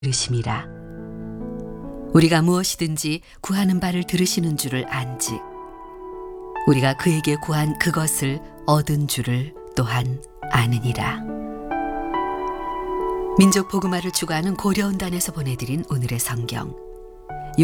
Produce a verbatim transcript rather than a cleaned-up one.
들으심이라. 우리가 무엇이든지 구하는 바를 들으시는 줄을 안즉 우리가 그에게 구한 그것을 얻은 줄을 또한 아느니라. 민족 복음화를 추구하는 고려온단에서 보내드린 오늘의 성경